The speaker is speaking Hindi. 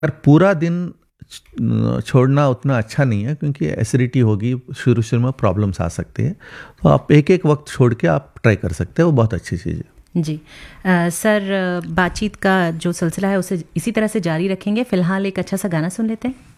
पर पूरा दिन छोड़ना उतना अच्छा नहीं है, क्योंकि एसिडिटी होगी, शुरू शुरू में प्रॉब्लम्स आ सकते हैं। तो आप एक एक वक्त छोड़ के आप ट्राई कर सकते हैं, वो बहुत अच्छी चीज़ है। जी सर, बातचीत का जो सिलसिला है उसे इसी तरह से जारी रखेंगे। फ़िलहाल एक अच्छा सा गाना सुन लेते हैं।